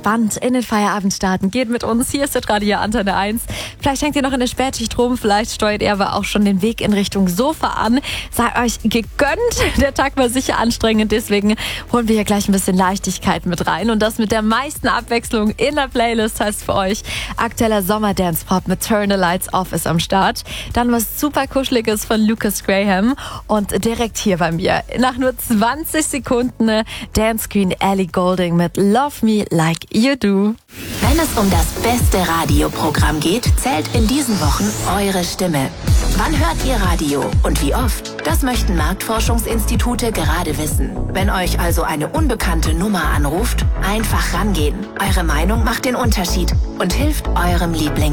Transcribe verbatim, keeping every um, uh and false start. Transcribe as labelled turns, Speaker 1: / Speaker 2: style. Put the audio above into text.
Speaker 1: entspannt in den Feierabend starten. Geht mit uns. Hier ist das Radio Antenne eins. Vielleicht hängt ihr noch in der Spätschicht rum. Vielleicht steuert ihr aber auch schon den Weg in Richtung Sofa an. Seid euch gegönnt. Der Tag war sicher anstrengend. Deswegen holen wir hier gleich ein bisschen Leichtigkeit mit rein. Und das mit der meisten Abwechslung in der Playlist heißt für euch aktueller Sommer-Dance-Pop mit Turn the Lights Off ist am Start. Dann was super Kuscheliges von Lucas Graham. Und direkt hier bei mir nach nur zwanzig Sekunden Dance Queen Ellie Goulding mit Love Me Like You Do.
Speaker 2: Wenn es um das beste Radioprogramm geht, zählt in diesen Wochen eure Stimme. Wann hört ihr Radio und wie oft? Das möchten Marktforschungsinstitute gerade wissen. Wenn euch also eine unbekannte Nummer anruft, einfach rangehen. Eure Meinung macht den Unterschied und hilft eurem Liebling